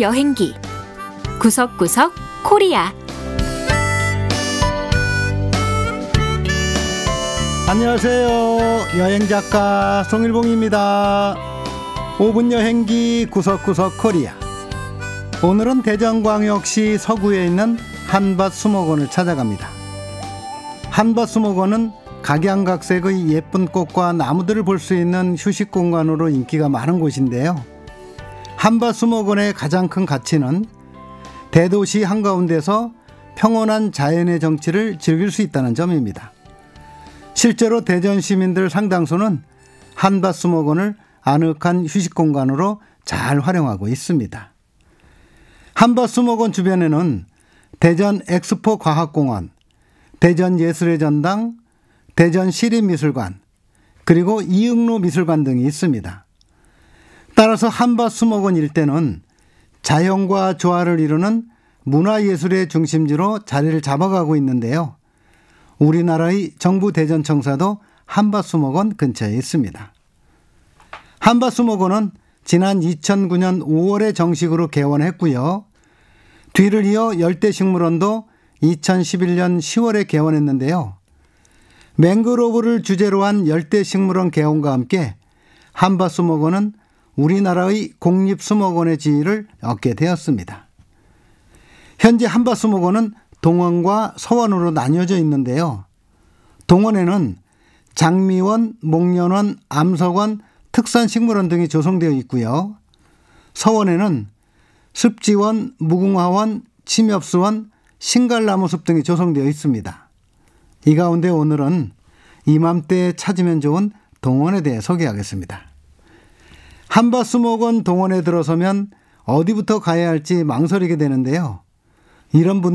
여행기 구석구석 코리아. 안녕하세요. 여행작가 송일봉입니다. 5분 여행기 구석구석 코리아. 오늘은 대전광역시 서구에 있는 한밭수목원을 찾아갑니다. 한밭수목원은 각양각색의 예쁜 꽃과 나무들을 볼 수 있는 휴식 공간으로 인기가 많은 곳인데요. 한밭수목원의 가장 큰 가치는 대도시 한가운데서 평온한 자연의 정취를 즐길 수 있다는 점입니다. 실제로 대전 시민들 상당수는 한밭수목원을 아늑한 휴식 공간으로 잘 활용하고 있습니다. 한밭수목원 주변에는 대전 엑스포 과학공원, 대전 예술의 전당, 대전 시립미술관, 그리고 이응로 미술관 등이 있습니다. 따라서 한밭수목원 일대는 자연과 조화를 이루는 문화예술의 중심지로 자리를 잡아가고 있는데요. 우리나라의 정부 대전청사도 한밭수목원 근처에 있습니다. 한밭수목원은 지난 2009년 5월에 정식으로 개원했고요. 뒤를 이어 열대식물원도 2011년 10월에 개원했는데요. 맹그로브를 주제로 한 열대식물원 개원과 함께 한밭수목원은 우리나라의 공립수목원의 지위를 얻게 되었습니다. 현재 한밭수목원은 동원과 서원으로 나뉘어져 있는데요. 동원에는 장미원, 목련원, 암석원, 특산식물원 등이 조성되어 있고요. 서원에는 습지원, 무궁화원, 침엽수원, 신갈나무숲 등이 조성되어 있습니다. 이 가운데 오늘은 이맘때에 찾으면 좋은 동원에 대해 소개하겠습니다. 한밭수목원 동원에 들어서면 어디부터 가야 할지 망설이게 되는데요. 이런 분들